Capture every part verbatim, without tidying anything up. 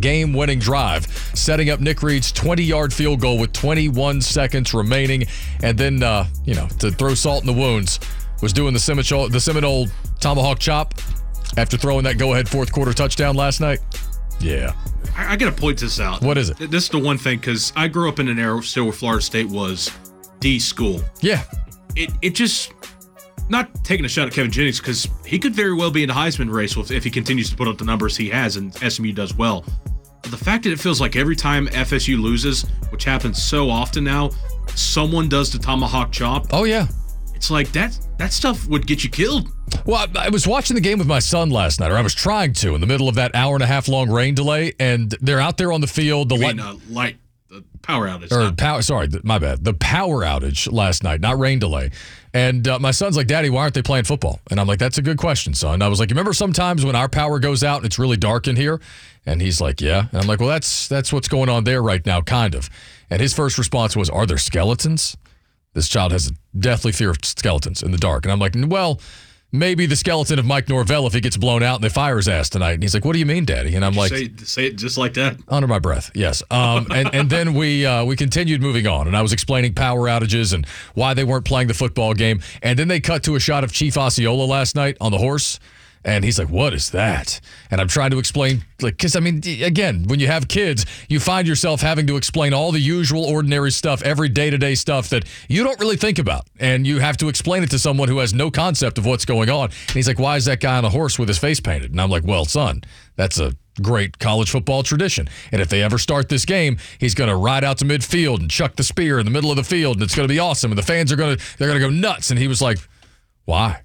game-winning drive, setting up Nick Reed's twenty-yard field goal with twenty-one seconds remaining. And then, uh, you know, to throw salt in the wounds, was doing the Seminole, the Seminole tomahawk chop after throwing that go-ahead fourth-quarter touchdown last night. Yeah. I, I got to point this out. What is it? This is the one thing, because I grew up in an era still where Florida State was the school. Yeah. It it just, not taking a shot at Kevin Jennings, because he could very well be in the Heisman race if, if he continues to put up the numbers he has and S M U does well. But the fact that it feels like every time F S U loses, which happens so often now, someone does the tomahawk chop. Oh, yeah. It's like that that stuff would get you killed. Well, I, I was watching the game with my son last night, or I was trying to, in the middle of that hour and a half long rain delay, and they're out there on the field. The I mean, light, uh, light, the power outage. or not- power. Sorry, th- my bad. The power outage last night, not rain delay. And uh, my son's like, "Daddy, why aren't they playing football?" And I'm like, "That's a good question, son." I was like, "You remember sometimes when our power goes out and it's really dark in here?" And he's like, "Yeah." And I'm like, "Well, that's that's what's going on there right now, kind of." And his first response was, "Are there skeletons?" This child has a deathly fear of skeletons in the dark. And I'm like, well, maybe the skeleton of Mike Norvell if he gets blown out and they fire his ass tonight. And he's like, what do you mean, Daddy? And I'm like, say, say it just like that. Under my breath, yes. Um, and, and then we uh, we continued moving on, and I was explaining power outages and why they weren't playing the football game. And then they cut to a shot of Chief Osceola last night on the horse. And he's like, what is that? And I'm trying to explain, like, because, I mean, again, when you have kids, you find yourself having to explain all the usual, ordinary stuff, every day-to-day stuff that you don't really think about. And you have to explain it to someone who has no concept of what's going on. And he's like, why is that guy on a horse with his face painted? And I'm like, well, son, that's a great college football tradition. And if they ever start this game, he's going to ride out to midfield and chuck the spear in the middle of the field, and it's going to be awesome. And the fans are going to, they're going to go nuts. And he was like, why?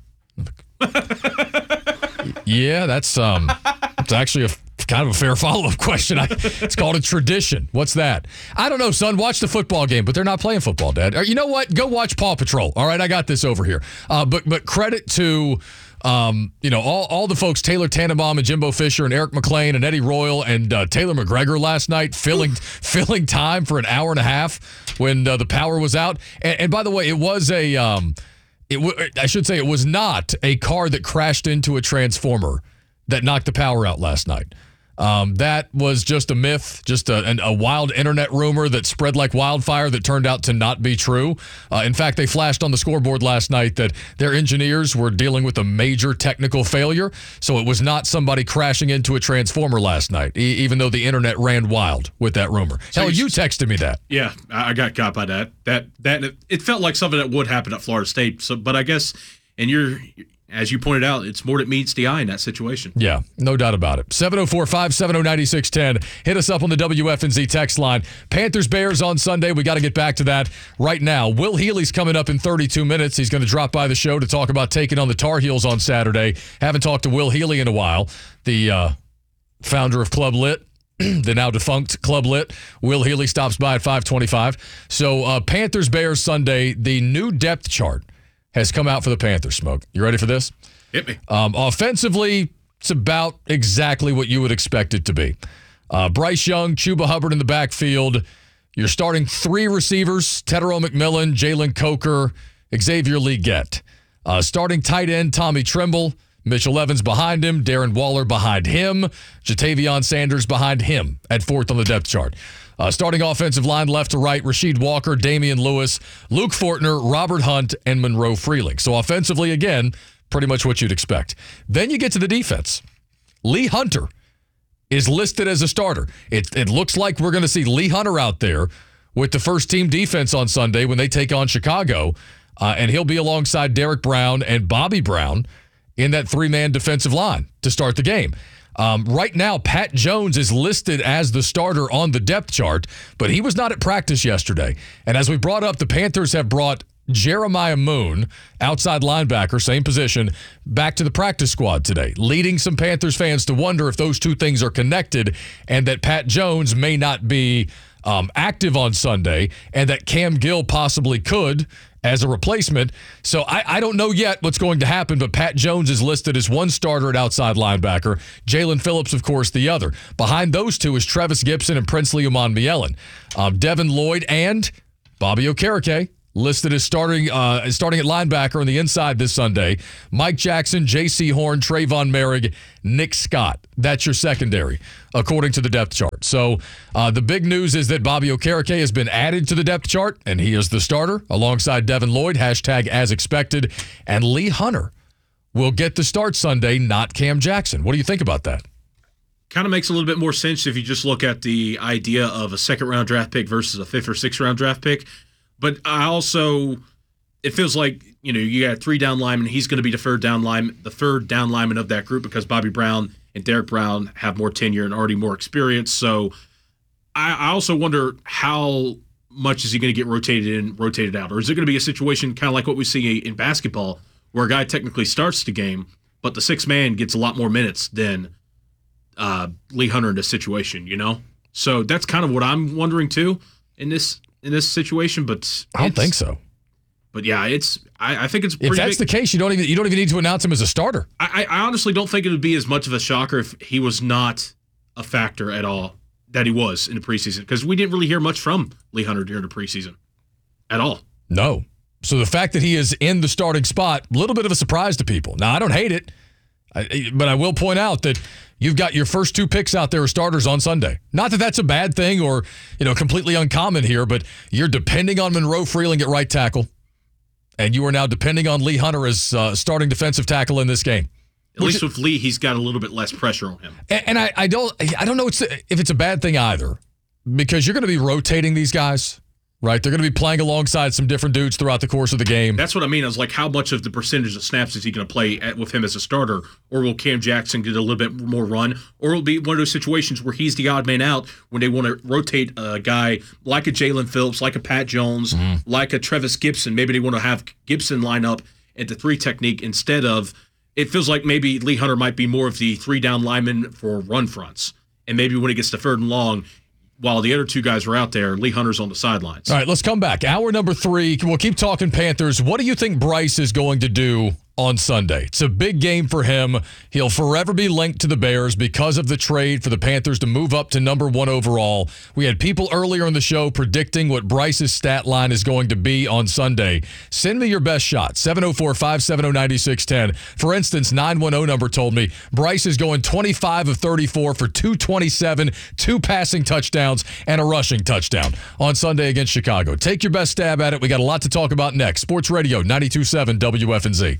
Yeah, that's um, it's actually a kind of a fair follow-up question. I, it's called a tradition. What's that? I don't know, son. Watch the football game, but they're not playing football, Dad. You know what? Go watch Paw Patrol. All right, I got this over here. Uh, but but credit to um, you know all all the folks, Taylor Tannenbaum and Jimbo Fisher and Eric McLean and Eddie Royal and uh, Taylor McGregor last night, filling filling time for an hour and a half when uh, the power was out. And, and by the way, it was a. Um, It w- I should say it was not a car that crashed into a transformer that knocked the power out last night. Um, that was just a myth, just a, an, a wild internet rumor that spread like wildfire that turned out to not be true. Uh, in fact, they flashed on the scoreboard last night that their engineers were dealing with a major technical failure, so it was not somebody crashing into a transformer last night, e- even though the internet ran wild with that rumor. So Hell, you- you texted me that. Yeah, I I got caught by that. That that it felt like something that would happen at Florida State. So, but I guess, and you're, as you pointed out, it's more that meets the eye in that situation. Yeah, no doubt about it. seven oh four, five seven oh, nine six one oh. Hit us up on the W F N Z text line. Panthers-Bears on Sunday. We got to get back to that right now. Will Healy's coming up in thirty-two minutes. He's going to drop by the show to talk about taking on the Tar Heels on Saturday. Haven't talked to Will Healy in a while, the uh, founder of Club Lit. The now defunct Club Lit. Will Healy stops by at five twenty-five. So uh, Panthers-Bears Sunday, the new depth chart has come out for the Panthers, Smoke. You ready for this? Hit me. Um, offensively, it's about exactly what you would expect it to be. Uh, Bryce Young, Chuba Hubbard in the backfield. You're starting three receivers, Tetero McMillan, Jalen Coker, Xavier Legette. Uh, starting tight end, Tommy Tremble. Mitchell Evans behind him, Darren Waller behind him, Jatavion Sanders behind him at fourth on the depth chart. Uh, starting offensive line left to right, Rasheed Walker, Damian Lewis, Luke Fortner, Robert Hunt, and Monroe Freeling. So offensively, again, pretty much what you'd expect. Then you get to the defense. Lee Hunter is listed as a starter. It, it looks like we're going to see Lee Hunter out there with the first team defense on Sunday when they take on Chicago, uh, and he'll be alongside Derek Brown and Bobby Brown in that three-man defensive line to start the game. Um, right now, Pat Jones is listed as the starter on the depth chart, but he was not at practice yesterday. And as we brought up, the Panthers have brought Jeremiah Moon, outside linebacker, same position, back to the practice squad today, leading some Panthers fans to wonder if those two things are connected and that Pat Jones may not be um, active on Sunday and that Cam Gill possibly could as a replacement. So I, I don't know yet what's going to happen, but Pat Jones is listed as one starter at outside linebacker. Jalen Phillips, of course, the other. Behind those two is Trevis Gibson and Princely Umanmielen. Um, Devin Lloyd and Bobby Okereke listed as starting uh, as starting at linebacker on the inside this Sunday. Mike Jackson, J C Horn, Trayvon Merrick, Nick Scott. That's your secondary, according to the depth chart. So uh, the big news is that Bobby Okereke has been added to the depth chart, and he is the starter alongside Devin Lloyd, hashtag as expected, and Lee Hunter will get the start Sunday, not Cam Jackson. What do you think about that? Kind of makes a little bit more sense if you just look at the idea of a second-round draft pick versus a fifth or sixth-round draft pick. But I also, it feels like, you know, you got three down linemen. He's going to be the third down lineman, the third down lineman of that group because Bobby Brown and Derek Brown have more tenure and already more experience. So I, I also wonder how much is he going to get rotated in, rotated out? Or is it going to be a situation kind of like what we see in basketball where a guy technically starts the game, but the sixth man gets a lot more minutes than uh, Lee Hunter in this situation, you know? So that's kind of what I'm wondering too in this in this situation, but I don't think so. But yeah, it's I, I think it's pretty if that's big. the case, you don't even you don't even need to announce him as a starter. I, I honestly don't think it would be as much of a shocker if he was not a factor at all that he was in the preseason because we didn't really hear much from Lee Hunter during the preseason at all. No. So the fact that he is in the starting spot, a little bit of a surprise to people. Now I don't hate it, I, but I will point out that you've got your first two picks out there as starters on Sunday. Not that that's a bad thing or, you know, completely uncommon here, but you're depending on Monroe Freeling at right tackle, and you are now depending on Lee Hunter as uh, starting defensive tackle in this game. At least with Lee, he's got a little bit less pressure on him. And, and I, I don't, I don't know if it's a bad thing either, because you're going to be rotating these guys. Right, they're going to be playing alongside some different dudes throughout the course of the game. That's what I mean. I was like, how much of the percentage of snaps is he going to play at, with him as a starter? Or will Cam Jackson get a little bit more run? Or will it be one of those situations where he's the odd man out when they want to rotate a guy like a Jalen Phillips, like a Pat Jones, mm-hmm. like a Trevis Gibson. Maybe they want to have Gibson line up at the three technique instead of, it feels like maybe Lee Hunter might be more of the three down lineman for run fronts. And maybe when it gets to third and long, while the other two guys are out there, Lee Hunter's on the sidelines. All right, let's come back. Hour number three. We'll keep talking Panthers. What do you think Bryce is going to do on Sunday? It's a big game for him. He'll forever be linked to the Bears because of the trade for the Panthers to move up to number one overall. We had people earlier in the show predicting what Bryce's stat line is going to be on Sunday. Send me your best shot, seven oh four, five seven oh, nine six one oh. For instance, nine one oh number told me Bryce is going twenty-five of thirty-four for two twenty-seven, two passing touchdowns, and a rushing touchdown on Sunday against Chicago. Take your best stab at it. We got a lot to talk about next. Sports Radio ninety-two point seven W F N Z.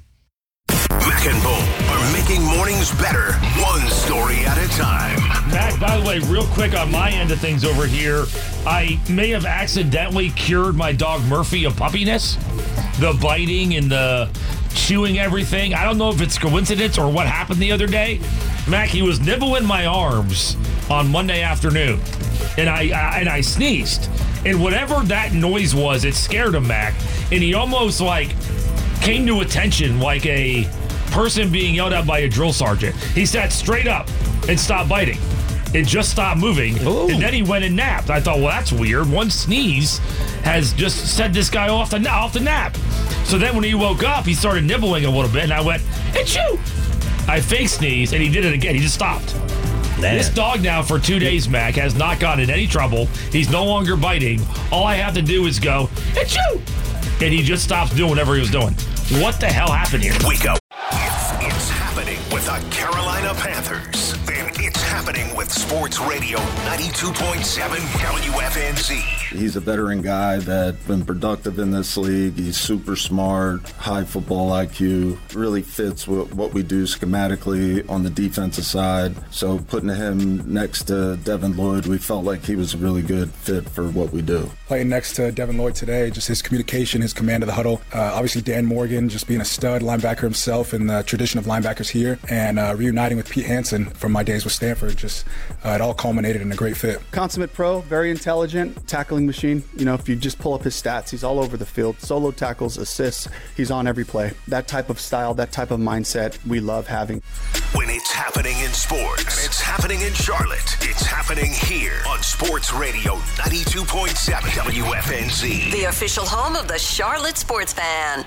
Mac and Bo are making mornings better, one story at a time. Mac, by the way, real quick on my end of things over here, I may have accidentally cured my dog Murphy of puppiness. The biting and the chewing everything. I don't know if it's coincidence or what happened the other day. Mac, he was nibbling my arms on Monday afternoon, and I, I and I sneezed. And whatever that noise was, it scared him, Mac. And he almost like came to attention like a person being yelled at by a drill sergeant. He sat straight up and stopped biting. It just stopped moving. Ooh. And then he went and napped. I thought, well, that's weird. One sneeze has just set this guy off the, off the nap. So then when he woke up, he started nibbling a little bit, and I went, achoo! I fake sneezed, and he did it again. He just stopped. Man. This dog now for two days, Mac, has not gotten in any trouble. He's no longer biting. All I have to do is go, achoo! And he just stops doing whatever he was doing. What the hell happened here? Wake up. It's, it's happening with the Carolina Panthers. And it's happening with Sports Radio ninety-two point seven W F N Z. He's a veteran guy that's been productive in this league. He's super smart, high football I Q, really fits with what we do schematically on the defensive side. So putting him next to Devin Lloyd, we felt like he was a really good fit for what we do. Playing next to Devin Lloyd today, just his communication, his command of the huddle. Uh, obviously, Dan Morgan just being a stud linebacker himself in the tradition of linebackers here, and uh, reuniting with Pete Hansen from my days with Stanford. Just uh, it all culminated in a great fit. Consummate pro, very intelligent, tackling machine. You know, if you just pull up his stats, he's all over the field. Solo tackles, assists, he's on every play. That type of style, that type of mindset, we love having. When it's happening in sports, it's happening in Charlotte. It's happening here on Sports Radio ninety-two point seven W F N Z. The official home of the Charlotte Sports Fan.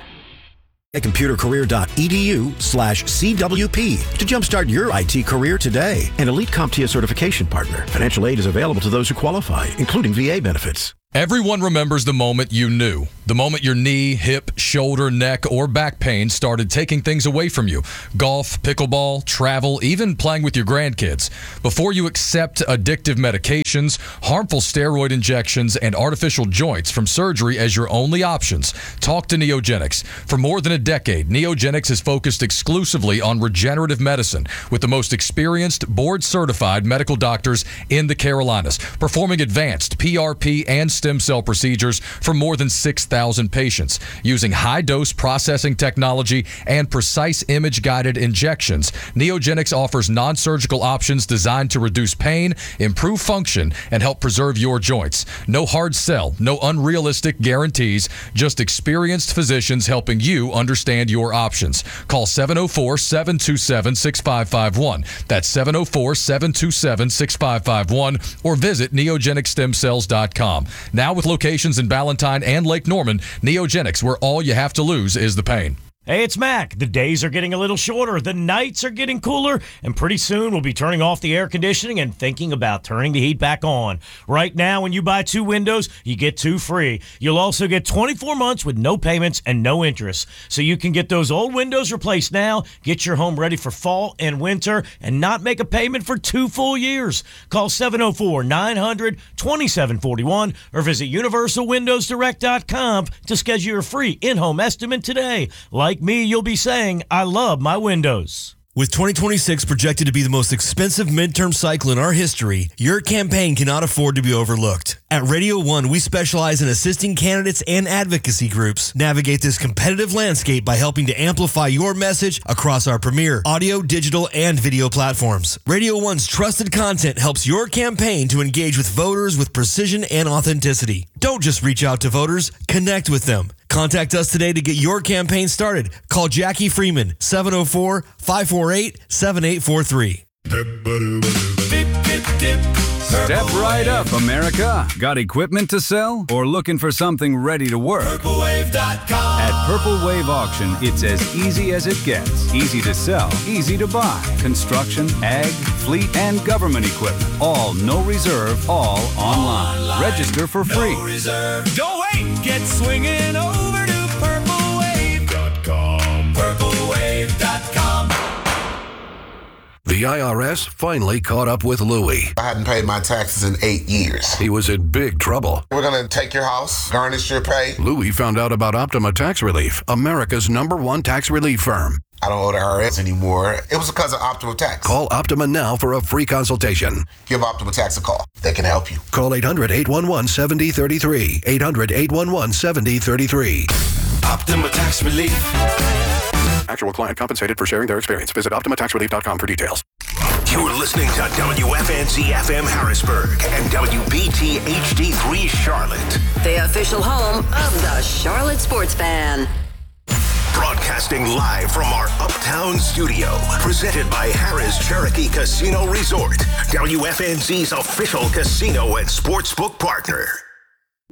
computercareer.edu slash CWP to jumpstart your I T career today. An Elite CompTIA certification partner. Financial aid is available to those who qualify, including V A benefits. Everyone remembers the moment you knew. The moment your knee, hip, shoulder, neck, or back pain started taking things away from you. Golf, pickleball, travel, even playing with your grandkids. Before you accept addictive medications, harmful steroid injections, and artificial joints from surgery as your only options, talk to Neogenix. For more than a decade, Neogenix has focused exclusively on regenerative medicine with the most experienced, board-certified medical doctors in the Carolinas, performing advanced P R P and stem cell procedures for more than six thousand patients. Using high-dose processing technology and precise image-guided injections, Neogenix offers non-surgical options designed to reduce pain, improve function, and help preserve your joints. No hard sell, no unrealistic guarantees, just experienced physicians helping you understand your options. Call seven oh four, seven two seven, six five five one. That's seven oh four, seven two seven, six five five one or visit neogenix stem cells dot com. Now with locations in Ballantyne and Lake Norman, Neogenix, where all you have to lose is the pain. Hey, it's Mac. The days are getting a little shorter, the nights are getting cooler, and pretty soon we'll be turning off the air conditioning and thinking about turning the heat back on. Right now, when you buy two windows, you get two free. You'll also get twenty-four months with no payments and no interest. So you can get those old windows replaced now, get your home ready for fall and winter, and not make a payment for two full years. Call seven oh four, nine hundred, twenty-seven forty-one or visit universal windows direct dot com to schedule your free in-home estimate today. Like Like me, you'll be saying, I love my windows. With twenty twenty-six projected to be the most expensive midterm cycle in our history, your campaign cannot afford to be overlooked. At Radio One, we specialize in assisting candidates and advocacy groups navigate this competitive landscape by helping to amplify your message across our premier audio, digital, and video platforms. Radio One's trusted content helps your campaign to engage with voters with precision and authenticity. Don't just reach out to voters, connect with them. Contact us today to get your campaign started. Call Jackie Freeman, seven oh four, five four eight, seven eight four three. Step right up, America. Got equipment to sell or looking for something ready to work? Purple Wave dot com. At Purple Wave Auction, it's as easy as it gets. Easy to sell, easy to buy. Construction, ag, fleet, and government equipment. All no reserve, all online. online. Register for free. No reserve. Don't wait. Get swinging over to purple wave dot com. purple wave dot com. The I R S finally caught up with Louie. I hadn't paid my taxes in eight years. He was in big trouble. We're going to take your house, garnish your pay. Louie found out about Optima Tax Relief, America's number one tax relief firm. I don't owe the I R S anymore. It was because of Optima Tax. Call Optima now for a free consultation. Give Optima Tax a call. They can help you. Call eight hundred, eight one one, seven oh three three. eight hundred, eight one one, seven oh three three. Optima Tax Relief. Actual client compensated for sharing their experience. Visit optima tax relief dot com for details. You're listening to W F N Z F M Harrisburg and W B T H D three Charlotte. The official home of the Charlotte Sports Fan. Broadcasting live from our Uptown studio. Presented by Harrah's Cherokee Casino Resort. W F N Z's official casino and sportsbook partner.